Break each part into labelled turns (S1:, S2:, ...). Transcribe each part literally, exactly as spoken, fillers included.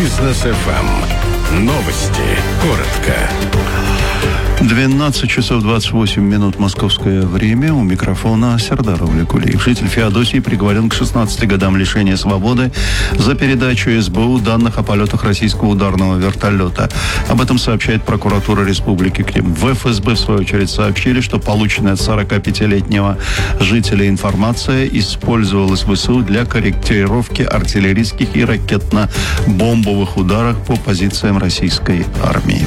S1: Бизнес эф эм. Новости. Коротко.
S2: двенадцать часов двадцать восемь минут московское время. У микрофона Сердар Увлекулиев. Житель Феодосии приговорен к шестнадцати годам лишения свободы за передачу эс бэ у данных о полетах российского ударного вертолета. Об этом сообщает прокуратура Республики Крым. В эф эс бэ, в свою очередь, сообщили, что полученная от сорокапятилетнего жителя информация использовалась вэ эс у для корректировки артиллерийских и ракетно-бомбовых ударов по позициям российской армии.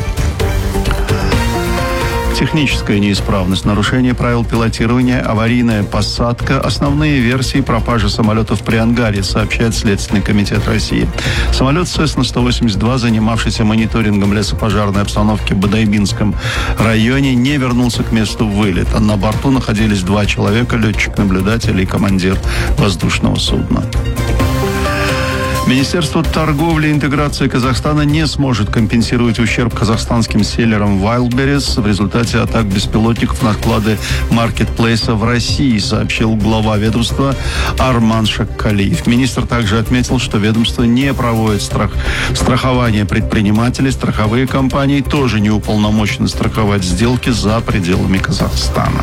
S2: Техническая неисправность, нарушение правил пилотирования, аварийная посадка, основные версии пропажи самолетов при ангаре, сообщает Следственный комитет России. Самолет Cessna сто восемьдесят два, занимавшийся мониторингом лесопожарной обстановки в Бодайбинском районе, не вернулся к месту вылета. На борту находились два человека, летчик-наблюдатель и командир воздушного судна. Министерство торговли и интеграции Казахстана не сможет компенсировать ущерб казахстанским селлерам Wildberries в результате атак беспилотников на склады маркетплейса в России, сообщил глава ведомства Арман Шаккалиев. Министр также отметил, что ведомство не проводит страх... страхование предпринимателей. Страховые компании тоже не уполномочены страховать сделки за пределами Казахстана.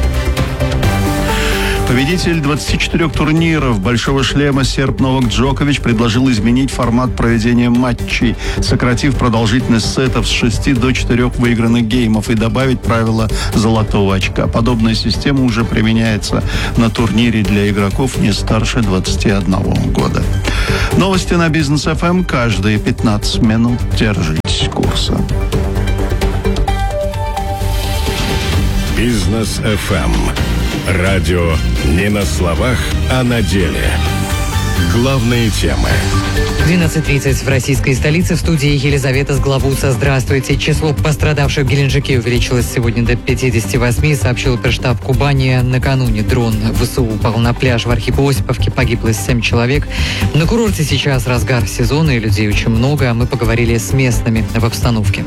S2: Победитель двадцати четырёх турниров «Большого шлема» серб Новак Джокович предложил изменить формат проведения матчей, сократив продолжительность сетов с шести до четырёх выигранных геймов и добавить правило золотого очка. Подобная система уже применяется на турнире для игроков не старше двадцати одного года. Новости на Бизнес эф эм каждые пятнадцать минут. Держитесь курса.
S1: Бизнес эф эм. Радио не на словах, а на деле. Главные темы.
S3: двенадцать тридцать в российской столице. В студии Елизавета Сглавуца. Здравствуйте. Число пострадавших в Геленджике увеличилось сегодня до пятидесяти восьми, сообщил пресс-штаб Кубани. Накануне дрон вэ эс у упал на пляж в Архипоосиповке. Погибло семь человек. На курорте сейчас разгар сезона и людей очень много. Мы поговорили с местными в обстановке.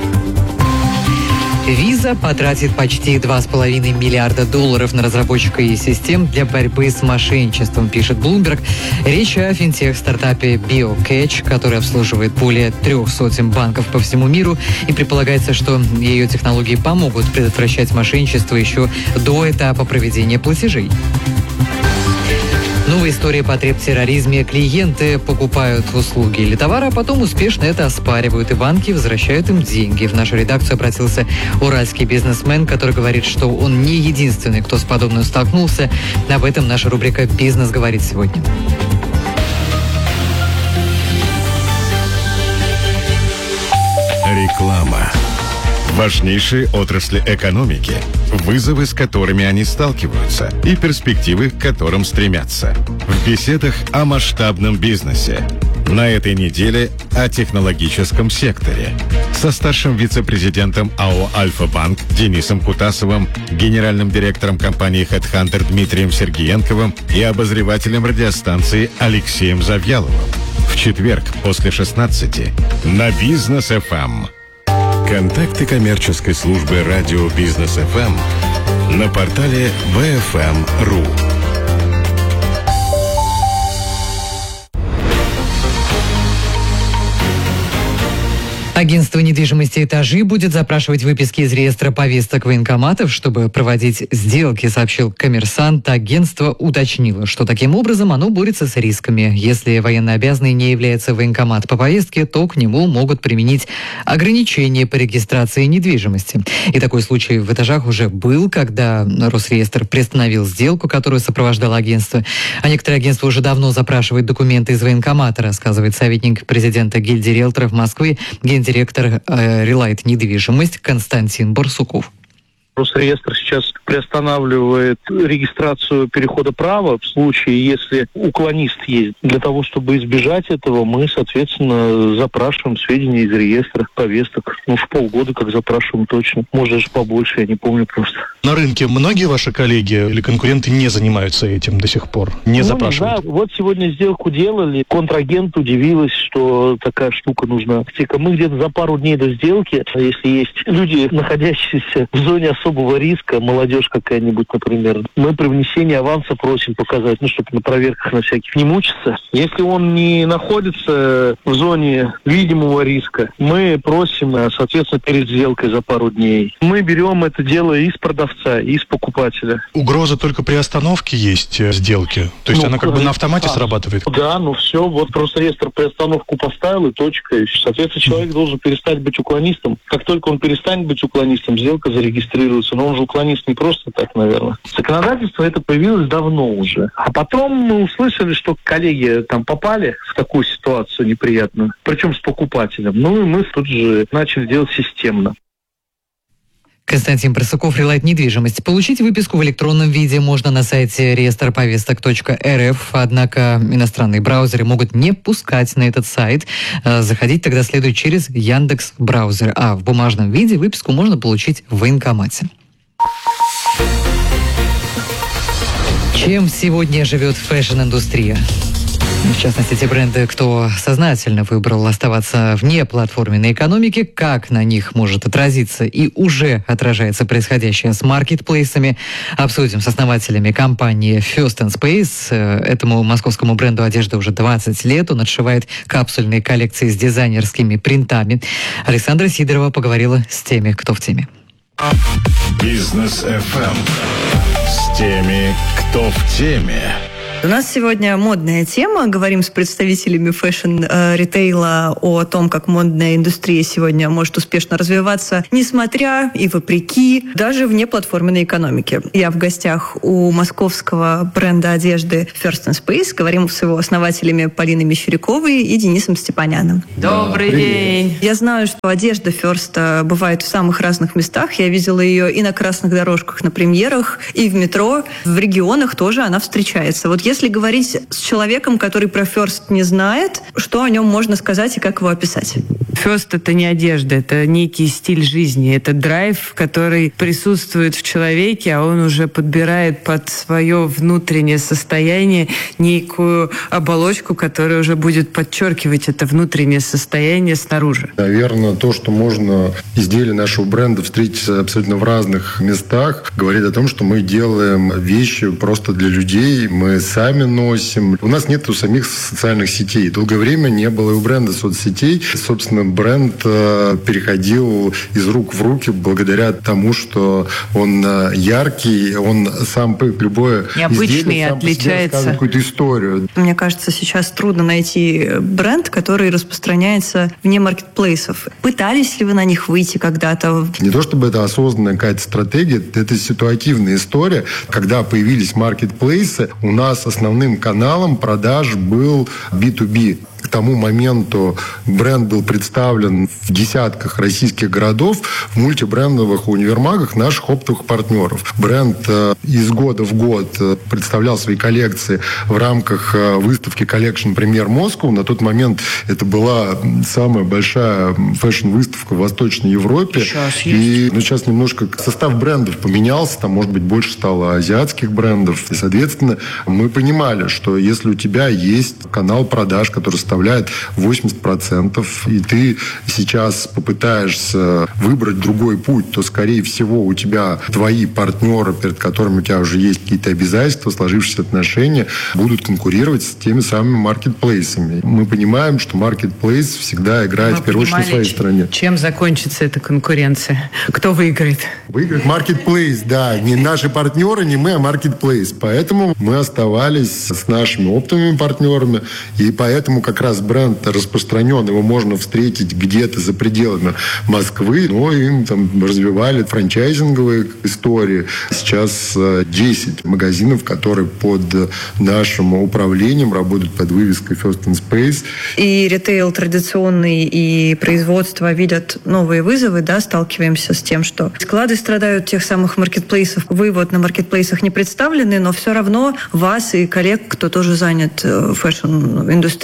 S3: Виза потратит почти два с половиной миллиарда долларов на разработчика и систем для борьбы с мошенничеством, пишет Bloomberg. Речь о финтех-стартапе BioCatch, который обслуживает более трех сотен банков по всему миру, и предполагается, что ее технологии помогут предотвращать мошенничество еще до этапа проведения платежей. Новая история потреб в терроризме. Клиенты покупают услуги или товары, а потом успешно это оспаривают, и банки возвращают им деньги. В нашу редакцию обратился уральский бизнесмен, который говорит, что он не единственный, кто с подобным столкнулся. Об этом наша рубрика «Бизнес говорит сегодня».
S1: Реклама. Важнейшие отрасли экономики, вызовы, с которыми они сталкиваются, и перспективы, к которым стремятся. В беседах о масштабном бизнесе. На этой неделе о технологическом секторе. Со старшим вице-президентом АО «Альфа-Банк» Денисом Кутасовым, генеральным директором компании HeadHunter Дмитрием Сергеенковым и обозревателем радиостанции Алексеем Завьяловым. В четверг после шестнадцати на Бизнес эф эм. Контакты коммерческой службы радио Бизнес эф эм на портале вэ эф эм точка ру.
S3: Агентство недвижимости «Этажи» будет запрашивать выписки из реестра повесток военкоматов, чтобы проводить сделки, сообщил «Коммерсант». Агентство уточнило, что таким образом оно борется с рисками. Если военнообязанный не является военкомат по повестке, то к нему могут применить ограничения по регистрации недвижимости. И такой случай в «Этажах» уже был, когда Росреестр приостановил сделку, которую сопровождало агентство. А некоторые агентства уже давно запрашивают документы из военкомата, рассказывает советник президента гильдии риэлторов Москвы, гендиректор э, «Релайт недвижимость» Константин Барсуков.
S4: Росреестр сейчас приостанавливает регистрацию перехода права в случае, если уклонист есть. Для того, чтобы избежать этого, мы, соответственно, запрашиваем сведения из реестра повесток. Ну, в полгода как запрашиваем точно. Может, даже побольше, я не помню просто.
S5: На рынке многие ваши коллеги или конкуренты не занимаются этим до сих пор? Не
S4: ну,
S5: запрашивают?
S4: Да, вот сегодня сделку делали. Контрагент удивилась, что такая штука нужна. Мы где-то за пару дней до сделки, если есть люди, находящиеся в зоне особого риска, молодежь какая-нибудь, например, мы при внесении аванса просим показать, ну, чтобы на проверках на всяких не мучиться. Если он не находится в зоне видимого риска, мы просим, соответственно, перед сделкой за пару дней. Мы берем это дело из продавца, из покупателя.
S5: Угроза только при остановке есть сделки? То есть
S4: ну,
S5: она как бы на автомате
S4: а,
S5: срабатывает?
S4: Да, ну все, вот просто реестр приостановку поставил и точка. И, соответственно, человек должен перестать быть уклонистом. Как только он перестанет быть уклонистом, сделка зарегистрируется. Но он же уклонист не просто так, наверное. Законодательство это появилось давно уже. А потом мы услышали, что коллеги там попали в такую ситуацию неприятную, причем с покупателем. Ну и мы тут же начали делать системно.
S3: Константин Просаков, Релайт недвижимость. Получить выписку в электронном виде можно на сайте реестр повесток точка эр эф, однако иностранные браузеры могут не пускать на этот сайт. Заходить тогда следует через Яндекс.Браузер, а в бумажном виде выписку можно получить в военкомате. Чем сегодня живет фэшн-индустрия? В частности, те бренды, кто сознательно выбрал оставаться вне платформенной экономики, как на них может отразиться и уже отражается происходящее с маркетплейсами, обсудим с основателями компании First and Space. Этому московскому бренду одежды уже двадцать лет. Он отшивает капсульные коллекции с дизайнерскими принтами. Александра Сидорова поговорила с теми, кто в теме.
S1: Бизнес эф эм с теми, кто в теме.
S6: У нас сегодня модная тема. Говорим с представителями фэшн-ритейла о том, как модная индустрия сегодня может успешно развиваться, несмотря и вопреки даже вне платформенной экономики. Я в гостях у московского бренда одежды First and Space. Говорим с его основателями Полиной Мещеряковой и Денисом Степаняном.
S7: Добрый
S6: да,
S7: день!
S6: Я знаю, что одежда First бывает в самых разных местах. Я видела ее и на красных дорожках, на премьерах, и в метро. В регионах тоже она встречается. Вот если говорить с человеком, который про First не знает, что о нем можно сказать и как его описать?
S7: First — это не одежда, это некий стиль жизни, это драйв, который присутствует в человеке, а он уже подбирает под свое внутреннее состояние некую оболочку, которая уже будет подчеркивать это внутреннее состояние снаружи.
S8: Наверное, то, что можно изделия нашего бренда встретить абсолютно в разных местах, говорит о том, что мы делаем вещи просто для людей, мы сами носим. У нас нет самих социальных сетей. Долгое время не было и у бренда соцсетей. Собственно, бренд э, переходил из рук в руки благодаря тому, что он э, яркий, он сам любое
S7: необычный,
S8: изделие сам
S7: отличается.
S8: Рассказывает какую-то историю.
S6: Мне кажется, сейчас трудно найти бренд, который распространяется вне маркетплейсов. Пытались ли вы на них выйти когда-то?
S8: Не то чтобы это осознанная какая-то стратегия, это ситуативная история. Когда появились маркетплейсы, у нас основным каналом продаж был би ту би. К тому моменту бренд был представлен в десятках российских городов в мультибрендовых универмагах наших оптовых партнеров. Бренд э, из года в год э, представлял свои коллекции в рамках э, выставки Collection Premier Moscow. На тот момент это была самая большая фэшн-выставка в Восточной Европе.
S7: Сейчас есть.
S8: И ну, сейчас немножко состав брендов поменялся. Там, может быть, больше стало азиатских брендов. И, соответственно, мы понимали, что если у тебя есть канал продаж, который составляет восемьдесят процентов, и ты сейчас попытаешься выбрать другой путь, то, скорее всего, у тебя твои партнеры, перед которыми у тебя уже есть какие-то обязательства, сложившиеся отношения, будут конкурировать с теми самыми маркетплейсами. Мы понимаем, что маркетплейс всегда играет,
S7: Мы
S8: в первую очередь, на своей стороне.
S7: Чем закончится эта конкуренция? Кто выиграет?
S8: Выиграет маркетплейс, да. Не наши партнеры, не мы, а маркетплейс. Поэтому мы оставались с нашими оптовыми партнерами, и поэтому как раз бренд распространен, его можно встретить где-то за пределами Москвы, но им там развивали франчайзинговые истории. Сейчас десять магазинов, которые под нашим управлением работают под вывеской First and Space.
S6: И ритейл традиционный, и производство видят новые вызовы, да, сталкиваемся с тем, что склады страдают тех самых маркетплейсов. Вы вот на маркетплейсах не представлены, но все равно вас и коллег, кто тоже занят в фэшн-индустрии,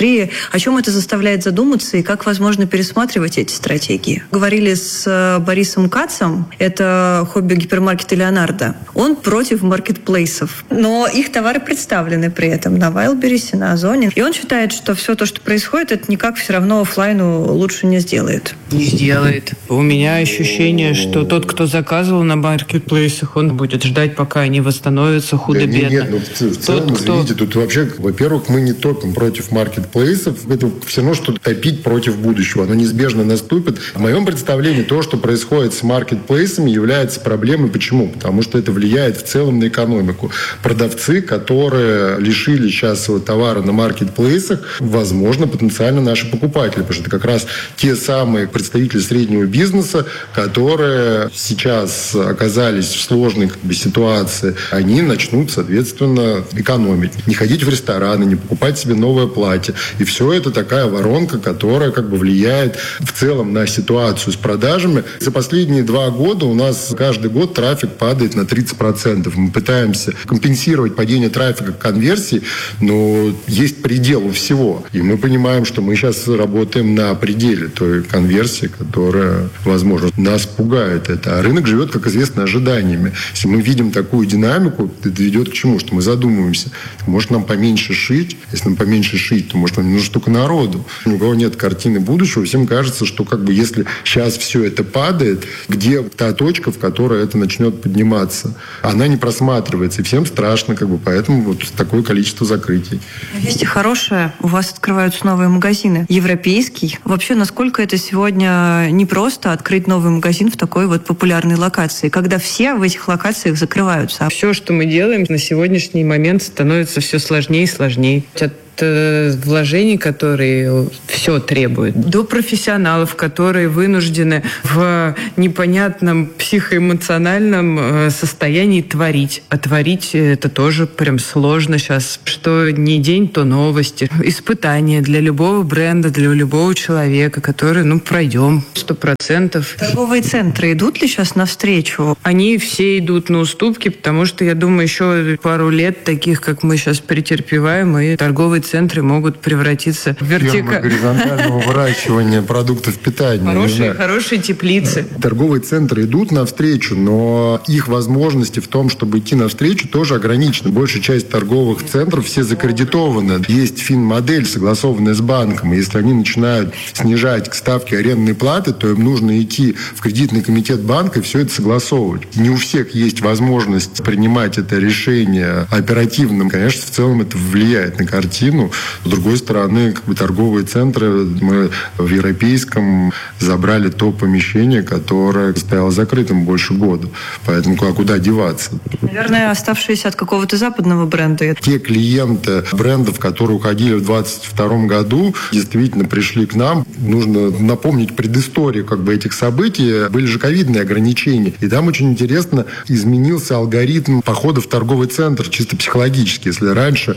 S6: О чем это заставляет задуматься и как возможно пересматривать эти стратегии? Говорили с Борисом Кацем, это хобби-гипермаркет Леонардо. Он против маркетплейсов, но их товары представлены при этом на Wildberries, на Озоне. И он считает, что все то, что происходит, это никак все равно офлайну лучше не сделает.
S7: Не сделает. У меня ощущение, что тот, кто заказывал на маркетплейсах, он будет ждать, пока они восстановятся худо-бедно.
S8: Да, нет, нет, ну, в, в целом, тот, извините, кто... тут вообще, во-первых, мы не топим против маркетплейсов. Это все равно, что топить против будущего. Оно неизбежно наступит. В моем представлении то, что происходит с маркетплейсами, является проблемой. Почему? Потому что это влияет в целом на экономику. Продавцы, которые лишили сейчас своего товара на маркетплейсах, возможно, потенциально наши покупатели. Потому что это как раз те самые представители среднего бизнеса, которые сейчас оказались в сложной как бы, ситуации. Они начнут, соответственно, экономить. Не ходить в рестораны, не покупать себе новое платье. И все это такая воронка, которая как бы влияет в целом на ситуацию с продажами. За последние два года у нас каждый год трафик падает на тридцать процентов. Мы пытаемся компенсировать падение трафика конверсии, но есть предел у всего. И мы понимаем, что мы сейчас работаем на пределе той конверсии, которая, возможно, нас пугает это. А рынок живет, как известно, ожиданиями. Если мы видим такую динамику, это ведет к чему? Что мы задумываемся. Может, нам поменьше шить? Если нам поменьше шить, то, может, нам не нужно столько народу. Ни у кого нет картины будущего. Всем кажется, что как бы если сейчас все это падает, где та точка, в которой это начнет подниматься? Она не просматривается. И всем страшно, как бы, поэтому вот такое количество закрытий.
S6: Вести хорошее. У вас открываются новые магазины. Европейский. Вообще, насколько это сегодня непросто открыть новый магазин в такой вот популярной локации, когда все в этих локациях закрываются?
S7: Все, что мы делаем на сегодняшний момент, становится все сложнее и сложнее. От вложений, которые все требуют, до профессионалов, которые вынуждены в непонятном психоэмоциональном состоянии творить. А творить это тоже прям сложно сейчас. Что не день, то новости. Испытания для любого бренда, для любого человека, который, ну, пройдем сто процентов.
S6: Торговые центры идут ли сейчас навстречу?
S7: Они все идут на уступки, потому что, я думаю, еще пару лет таких, как мы сейчас претерпеваем, и торговые центры могут превратиться в вертика...
S8: горизонтального выращивания продуктов питания.
S7: Хорошие, хорошие теплицы.
S8: Торговые центры идут навстречу, но их возможности в том, чтобы идти навстречу, тоже ограничены. Большая часть торговых центров все закредитованы. Есть финмодель, согласованная с банком. И если они начинают снижать ставки арендной платы, то им нужно идти в кредитный комитет банка и все это согласовывать. Не у всех есть возможность принимать это решение оперативно. Конечно, в целом это влияет на картину. С другой стороны, как бы торговые центры, мы в Европейском забрали то помещение, которое стояло закрытым больше года. Поэтому а куда деваться?
S6: Наверное, оставшиеся от какого-то западного бренда.
S8: Те клиенты брендов, которые уходили в двадцать втором году, действительно пришли к нам. Нужно напомнить предысторию как бы этих событий. Были же ковидные ограничения. И там очень интересно изменился алгоритм похода в торговый центр, чисто психологически. Если раньше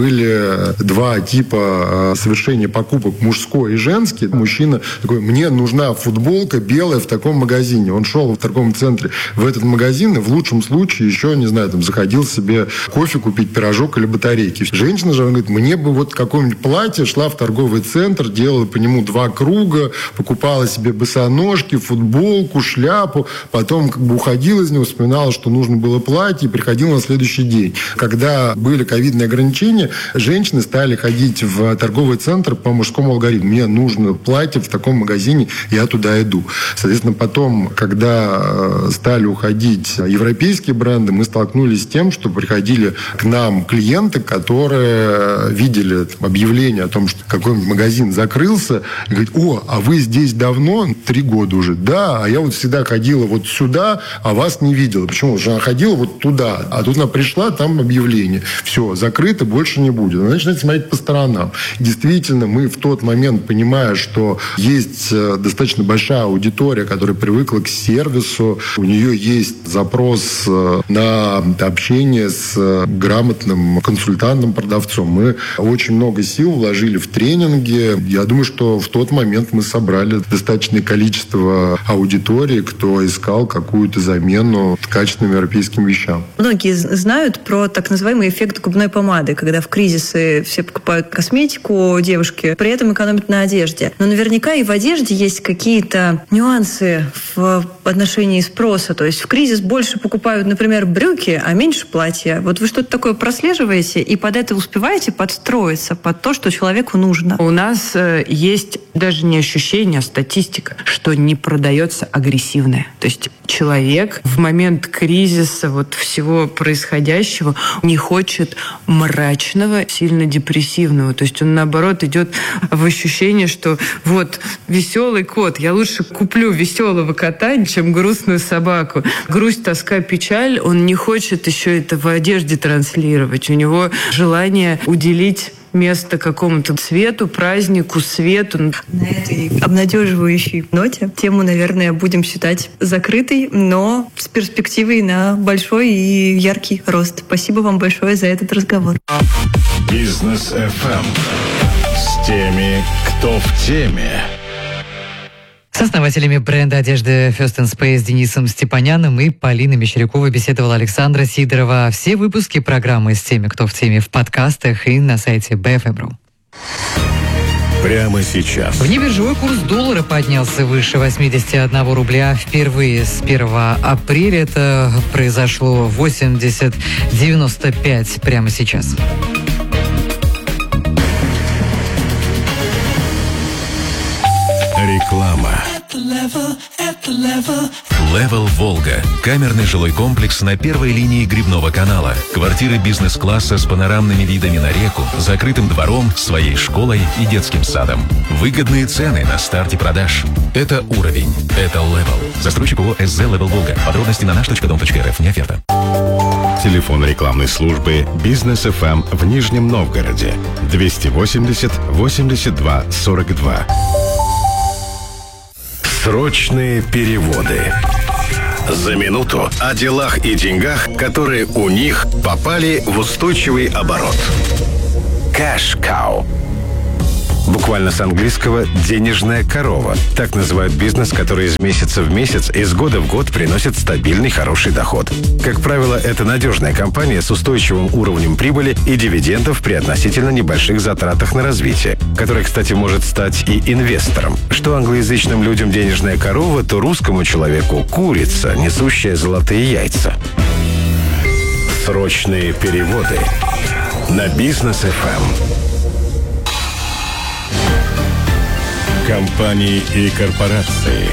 S8: были два типа совершения покупок, мужской и женский. Мужчина такой: мне нужна футболка белая в таком магазине. Он шел в торговом центре в этот магазин и в лучшем случае еще, не знаю, там заходил себе кофе купить, пирожок или батарейки. Женщина же, она говорит: мне бы вот какое-нибудь платье, шла в торговый центр, делала по нему два круга, покупала себе босоножки, футболку, шляпу, потом как бы уходила из него, вспоминала, что нужно было платье, и приходила на следующий день. Когда были ковидные ограничения, женщины стали ходить в торговый центр по мужскому алгоритму. Мне нужно платье в таком магазине, я туда иду. Соответственно, потом, когда стали уходить европейские бренды, мы столкнулись с тем, что приходили к нам клиенты, которые видели объявление о том, что какой-нибудь магазин закрылся, и говорят: о, а вы здесь давно? Три года уже. Да, а я вот всегда ходила вот сюда, а вас не видела. Почему? Потому что она ходила вот туда, а тут она пришла, там объявление. Все, закрыто, больше не будет. Она начинает смотреть по сторонам. Действительно, мы в тот момент, понимая, что есть достаточно большая аудитория, которая привыкла к сервису, у нее есть запрос на общение с грамотным консультантом, продавцом. Мы очень много сил вложили в тренинги. Я думаю, что в тот момент мы собрали достаточное количество аудитории, кто искал какую-то замену качественным европейским вещам.
S6: Многие знают про так называемый эффект губной помады, когда в кризисы все покупают косметику, девушки, при этом экономят на одежде. Но наверняка и в одежде есть какие-то нюансы в отношении спроса. То есть в кризис больше покупают, например, брюки, а меньше платья. Вот вы что-то такое прослеживаете и под это успеваете подстроиться, под то, что человеку нужно?
S7: У нас э, есть даже не ощущение, а статистика, что не продается агрессивное. То есть человек в момент кризиса вот всего происходящего не хочет мрачного, сильно депрессивного. То есть он, наоборот, идет в ощущение, что вот веселый кот, я лучше куплю веселого кота, чем грустную собаку. Грусть, тоска, печаль, он не хочет еще это в одежде транслировать. У него желание уделить место какому-то цвету, празднику, свету.
S6: На этой обнадеживающей ноте тему, наверное, будем считать закрытой, но с перспективой на большой и яркий рост. Спасибо вам большое за этот разговор.
S1: Бизнес эф эм с теми, кто в теме.
S3: С основателями бренда одежды First and Space Денисом Степаняном и Полиной Мещеряковой беседовала Александра Сидорова. Все выпуски программы «С теми, кто в теме» в подкастах и на сайте би эф эм точка ру.
S1: Прямо сейчас.
S3: Внебиржевой курс доллара поднялся выше восемьдесят один рубля впервые с первого апреля. Это произошло восемьдесят девяносто пять прямо сейчас.
S1: Реклама.
S9: Level Волга. Камерный жилой комплекс на первой линии Грибного канала. Квартиры бизнес-класса с панорамными видами на реку, закрытым двором, своей школой и детским садом. Выгодные цены на старте продаж. Это уровень. Это Level. Застройщик ООО эс зэ Level Волга. Подробности на наш точка дом точка эр эф. Не оферта.
S1: Телефон рекламной службы «Бизнес эф эм» в Нижнем Новгороде. двести восемьдесят восемьдесят два сорок два. Срочные переводы. За минуту о делах и деньгах, которые у них попали в устойчивый оборот. Cash cow. Буквально с английского «денежная корова». Так называют бизнес, который из месяца в месяц, из года в год приносит стабильный хороший доход. Как правило, это надежная компания с устойчивым уровнем прибыли и дивидендов при относительно небольших затратах на развитие, который, кстати, может стать и инвестором. Что англоязычным людям денежная корова, то русскому человеку курица, несущая золотые яйца. Срочные переводы на Бизнес эф эм. Компании и корпорации.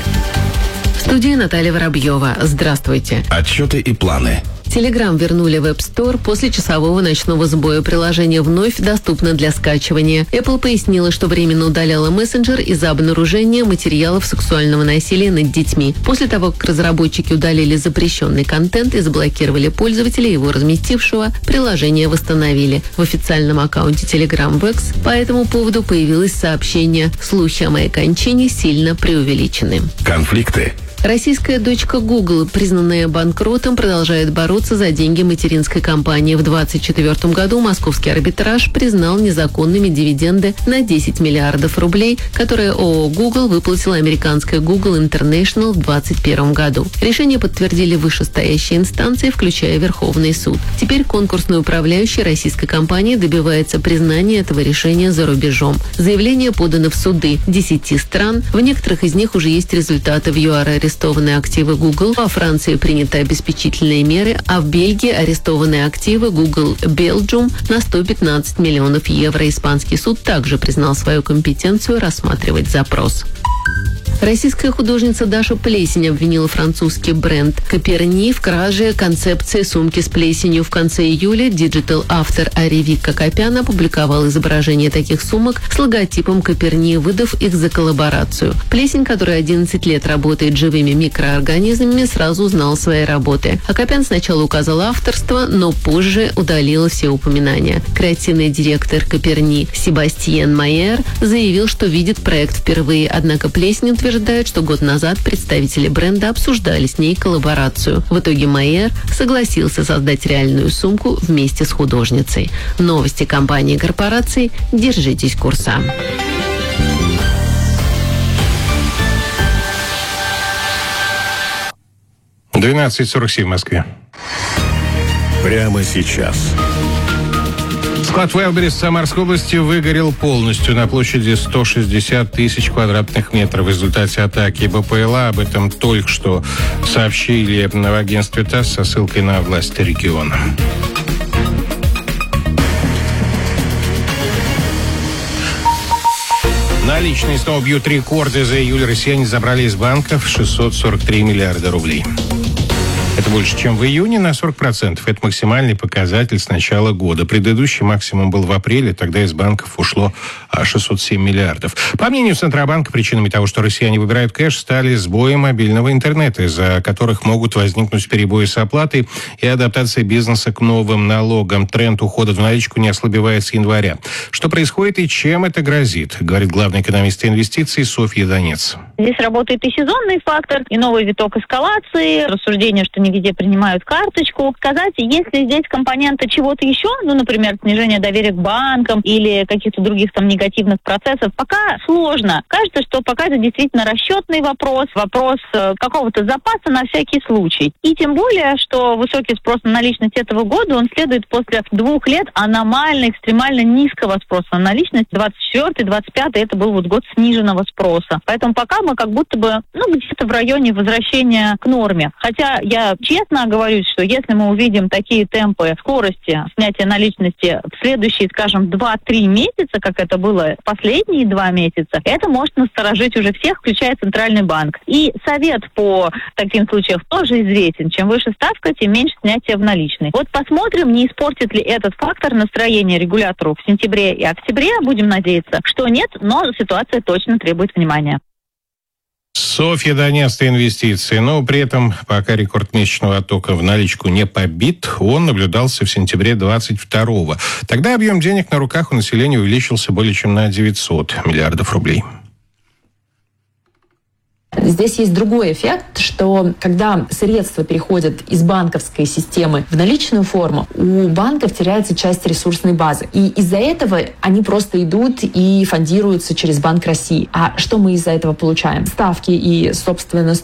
S10: В студии Наталья Воробьева. Здравствуйте.
S1: Отчеты и планы.
S10: Телеграм вернули в App Store после часового ночного сбоя. Приложение вновь доступно для скачивания. Apple пояснила, что временно удаляла мессенджер из-за обнаружения материалов сексуального насилия над детьми. После того, как разработчики удалили запрещенный контент и заблокировали пользователя, его разместившего, приложение восстановили. В официальном аккаунте Telegram в X по этому поводу появилось сообщение: «Слухи о моей кончине сильно преувеличены».
S1: Конфликты.
S10: Российская дочка Google, признанная банкротом, продолжает бороться за деньги материнской компании. В двадцать четвёртом году московский арбитраж признал незаконными дивиденды на десять миллиардов рублей, которые ООО Google выплатила американская Google International в двадцать первом году. Решение подтвердили вышестоящие инстанции, включая Верховный суд. Теперь конкурсный управляющий российской компании добивается признания этого решения за рубежом. Заявления поданы в суды десяти стран. В некоторых из них уже есть результаты. В ЮАР арестованы активы Google, во Франции приняты обеспечительные меры, а в Бельгии арестованы активы Google Belgium на сто пятнадцать миллионов евро. Испанский суд также признал свою компетенцию рассматривать запрос. Российская художница Даша Плесень обвинила французский бренд Коперни в краже концепции сумки с плесенью. В конце июля диджитал-автор Аревик Акопян опубликовал изображение таких сумок с логотипом Коперни, выдав их за коллаборацию. Плесень, который одиннадцать лет работает живыми микроорганизмами, сразу узнал свои работы. Акопян сначала указал авторство, но позже удалил все упоминания. Креативный директор Коперни Себастьен Майер заявил, что видит проект впервые, однако Плесень утверждает, утверждают, что год назад представители бренда обсуждали с ней коллаборацию. В итоге Майер согласился создать реальную сумку вместе с художницей. Новости компании и корпораций. Держитесь курса.
S11: двенадцать сорок семь в Москве.
S1: Прямо сейчас.
S11: Склад Wildberries в Самарской области выгорел полностью на площади сто шестьдесят тысяч квадратных метров в результате атаки БПЛА. Об этом только что сообщили в агентстве ТАСС со ссылкой на власти региона. Наличные снова бьют рекорды. За июль россияне забрали из банков шестьсот сорок три миллиарда рублей. Это больше, чем в июне, на сорок процентов. Это максимальный показатель с начала года. Предыдущий максимум был в апреле, тогда из банков ушло шестьсот семь миллиардов. По мнению Центробанка, причинами того, что россияне выбирают кэш, стали сбои мобильного интернета, из-за которых могут возникнуть перебои с оплатой и адаптацией бизнеса к новым налогам. Тренд ухода в наличку не ослабевает с января. Что происходит и чем это грозит, говорит главный экономист инвестиций Софья Донец.
S12: Здесь работает и сезонный фактор, и новый виток эскалации, рассуждение, что не везде принимают карточку. Сказать, если здесь компоненты чего-то еще, ну, например, снижение доверия к банкам или каких-то других там негативных процессов, пока сложно. Кажется, что пока это действительно расчетный вопрос, вопрос э, какого-то запаса на всякий случай. И тем более, что высокий спрос на наличность этого года, он следует после двух лет аномально, экстремально низкого спроса на наличность. двадцать четвёртый, двадцать пятый это был вот год сниженного спроса. Поэтому пока мы как будто бы, ну, где-то в районе возвращения к норме. Хотя я честно оговорюсь, что если мы увидим такие темпы скорости снятия наличности в следующие, скажем, два-три месяца, как это было последние два месяца, это может насторожить уже всех, включая Центральный банк. И совет по таким случаям тоже известен. Чем выше ставка, тем меньше снятия в наличной. Вот посмотрим, не испортит ли этот фактор настроение регулятору в сентябре и октябре. Будем надеяться, что нет, но ситуация точно требует внимания.
S11: Софья Донец, инвестиции. Но при этом, пока рекорд месячного оттока в наличку не побит, он наблюдался в сентябре двадцать второго. Тогда объем денег на руках у населения увеличился более чем на девятьсот миллиардов рублей.
S13: Здесь есть другой эффект, что когда средства переходят из банковской системы в наличную форму, у банков теряется часть ресурсной базы. И из-за этого они просто идут и фондируются через Банк России. А что мы из-за этого получаем? Ставки и, собственно,